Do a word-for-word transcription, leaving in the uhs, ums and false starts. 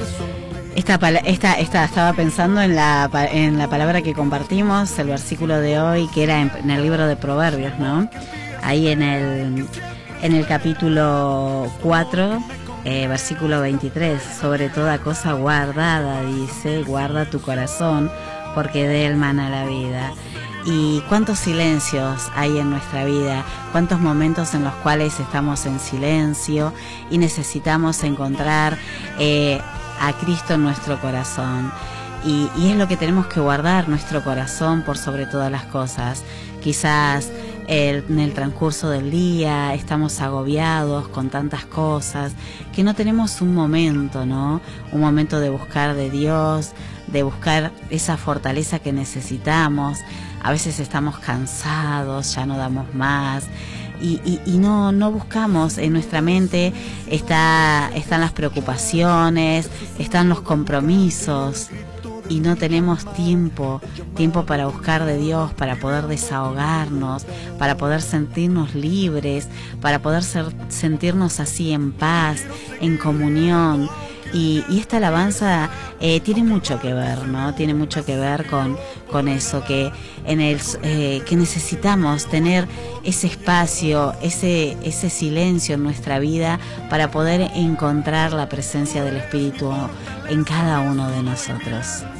Esta, esta, esta estaba pensando en la, en la palabra que compartimos, el versículo de hoy, que era en, en el libro de Proverbios, ¿no? Ahí en el, en el capítulo cuatro, eh, versículo veintitrés, sobre toda cosa guardada, dice, guarda tu corazón, porque de él mana la vida. Y cuántos silencios hay en nuestra vida, cuántos momentos en los cuales estamos en silencio y necesitamos encontrar eh, a Cristo en nuestro corazón. Y, y es lo que tenemos que guardar, nuestro corazón por sobre todas las cosas. Quizás el, en el transcurso del día estamos agobiados con tantas cosas que no tenemos un momento, ¿no? Un momento de buscar de Dios, de buscar esa fortaleza que necesitamos. A veces estamos cansados, ya no damos más y, y, y no, no buscamos. En nuestra mente está, están las preocupaciones, están los compromisos y no tenemos tiempo, tiempo para buscar de Dios, para poder desahogarnos, para poder sentirnos libres, para poder ser, sentirnos así en paz, en comunión. Y, y esta alabanza eh, tiene mucho que ver, ¿no? Tiene mucho que ver con, con eso, que en el eh, que necesitamos tener ese espacio, ese, ese silencio en nuestra vida para poder encontrar la presencia del Espíritu en cada uno de nosotros.